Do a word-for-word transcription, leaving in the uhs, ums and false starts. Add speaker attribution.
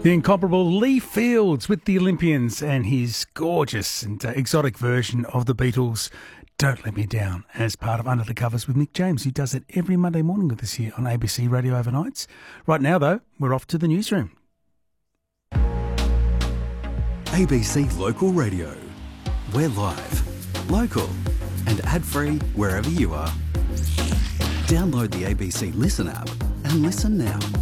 Speaker 1: The incomparable Lee Fields with the Olympians and his gorgeous and uh, exotic version of the Beatles' Don't Let Me Down as part of Under the Covers with Mick James, who does it every Monday morning with us here on A B C Radio Overnights. Right now, though, we're off to the newsroom.
Speaker 2: A B C Local Radio. We're live, local and ad-free wherever you are. Download the A B C Listen app and listen now.